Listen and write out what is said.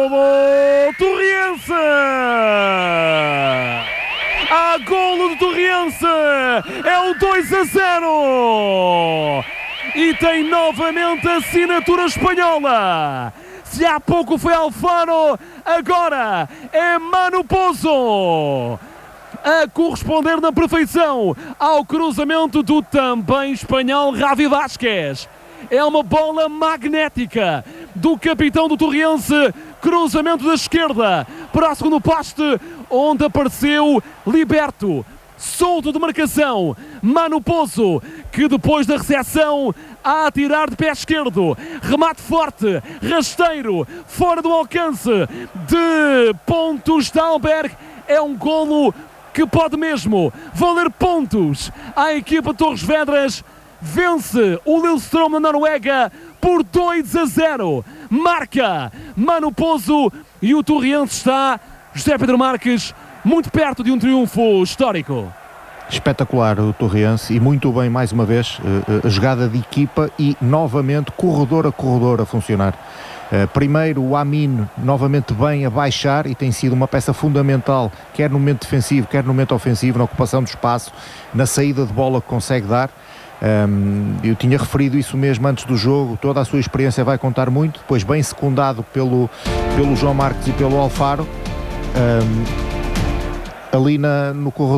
golo do Torriense! Há golo do Torriense! É o 2-0! E tem novamente a assinatura espanhola! Se há pouco foi Alfaro, agora é Manu Pozo! A corresponder na perfeição ao cruzamento do também espanhol Javi Vázquez. É uma bola magnética do capitão do Torriense, cruzamento da esquerda para o segundo poste, onde apareceu liberto, solto de marcação, Manu Pozo, que depois da recepção a atirar de pé esquerdo, remate forte, rasteiro, fora do alcance de Pontus Dahlberg. É um golo que pode mesmo valer pontos à equipa de Torres Vedras. Vence o Lillestrøm na Noruega por 2-0. Marca Manu Pozo e o Torriense está, José Pedro Marques, muito perto de um triunfo histórico. Espetacular o Torriense e muito bem mais uma vez a jogada de equipa e novamente corredor a corredor a funcionar. Primeiro o Amin novamente bem a baixar e tem sido uma peça fundamental, quer no momento defensivo, quer no momento ofensivo, na ocupação do espaço, na saída de bola que consegue dar. Eu tinha referido isso mesmo antes do jogo, toda a sua experiência vai contar muito, depois bem secundado pelo João Marques e pelo Alfaro, ali no corredor.